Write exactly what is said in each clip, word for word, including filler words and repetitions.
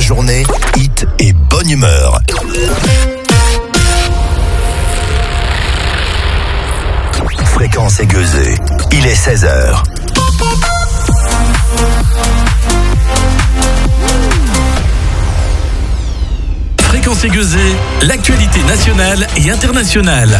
journée, hit et bonne humeur. Fréquence aiguisée, il est seize heures. Fréquence aiguisée, l'actualité nationale et internationale.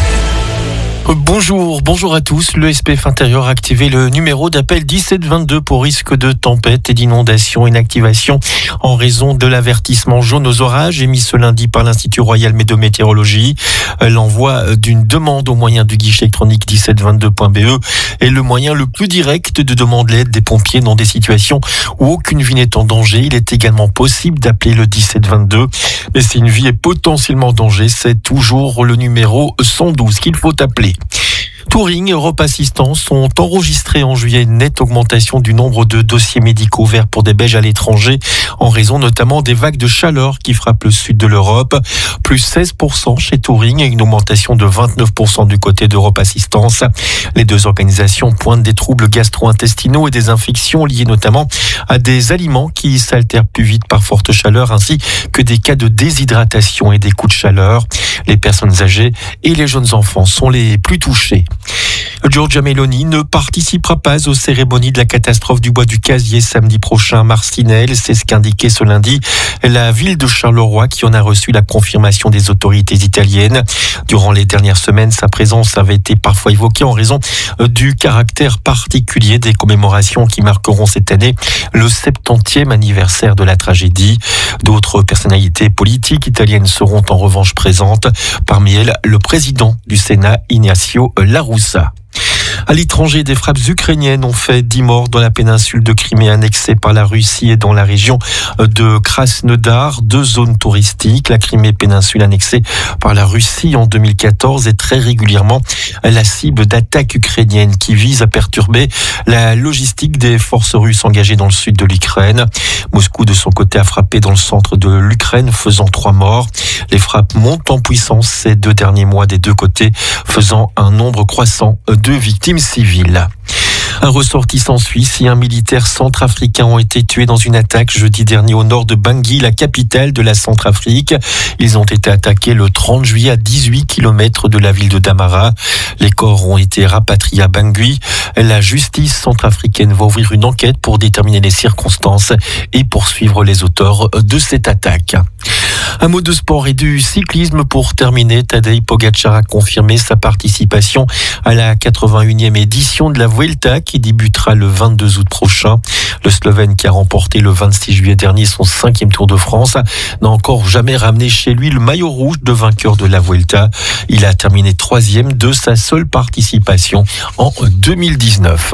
Bonjour, bonjour à tous. Le S P F intérieur a activé le numéro d'appel dix-sept vingt-deux pour risque de tempête et d'inondation. Une activation en raison de l'avertissement jaune aux orages émis ce lundi par l'Institut Royal Météorologie. L'envoi d'une demande au moyen du guichet électronique dix-sept vingt-deux point b e est le moyen le plus direct de demander l'aide des pompiers dans des situations où aucune vie n'est en danger. Il est également possible d'appeler le dix-sept vingt-deux. Mais si une vie est potentiellement en danger, c'est toujours le numéro cent douze qu'il faut appeler. Touring et Europe Assistance ont enregistré en juillet une nette augmentation du nombre de dossiers médicaux ouverts pour des Belges à l'étranger, en raison notamment des vagues de chaleur qui frappent le sud de l'Europe. Plus seize pour cent chez Touring et une augmentation de vingt-neuf pour cent du côté d'Europe Assistance. Les deux organisations pointent des troubles gastro-intestinaux et des infections liées notamment à des aliments qui s'altèrent plus vite par forte chaleur, ainsi que des cas de déshydratation et des coups de chaleur. Les personnes âgées et les jeunes enfants sont les plus touchés. Giorgia Meloni ne participera pas aux cérémonies de la catastrophe du bois du Casier samedi prochain à Marcinelle. C'est ce qu'indiquait ce lundi la ville de Charleroi, qui en a reçu la confirmation des autorités italiennes. Durant les dernières semaines, sa présence avait été parfois évoquée en raison du caractère particulier des commémorations qui marqueront cette année le septantième anniversaire de la tragédie. D'autres personnalités politiques italiennes seront en revanche présentes. Parmi elles, le président du Sénat, Ignacio La Russa. À l'étranger, des frappes ukrainiennes ont fait dix morts dans la péninsule de Crimée annexée par la Russie et dans la région de Krasnodar, deux zones touristiques. La Crimée, péninsule annexée par la Russie en deux mille quatorze, est très régulièrement la cible d'attaques ukrainiennes qui visent à perturber la logistique des forces russes engagées dans le sud de l'Ukraine. Moscou, de son côté, a frappé dans le centre de l'Ukraine, faisant trois morts. Les frappes montent en puissance ces deux derniers mois des deux côtés, faisant un nombre croissant de victimes civiles. Un ressortissant suisse et un militaire centrafricain ont été tués dans une attaque jeudi dernier au nord de Bangui, la capitale de la Centrafrique. Ils ont été attaqués le trente juillet à dix-huit kilomètres de la ville de Damara. Les corps ont été rapatriés à Bangui. La justice centrafricaine va ouvrir une enquête pour déterminer les circonstances et poursuivre les auteurs de cette attaque. Un mot de sport et du cyclisme pour terminer. Tadej Pogačar a confirmé sa participation à la quatre-vingt-unième édition de la Vuelta qui débutera le vingt-deux août prochain. Le Slovène, qui a remporté le vingt-six juillet dernier son cinquième Tour de France, n'a encore jamais ramené chez lui le maillot rouge de vainqueur de la Vuelta. Il a terminé troisième de sa seule participation en deux mille dix-neuf.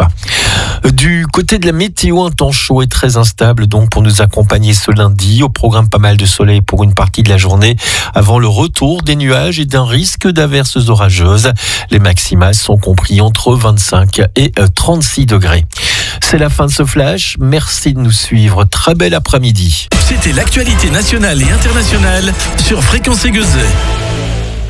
Du côté de la météo, un temps chaud et très instable donc pour nous accompagner ce lundi. Au programme, pas mal de soleil pour une partie de la journée avant le retour des nuages et d'un risque d'averses orageuses. Les maximales sont compris entre vingt-cinq et trente-six degrés. C'est la fin de ce flash. Merci de nous suivre. Très bel après-midi. C'était l'actualité nationale et internationale sur Fréquence aiguisée.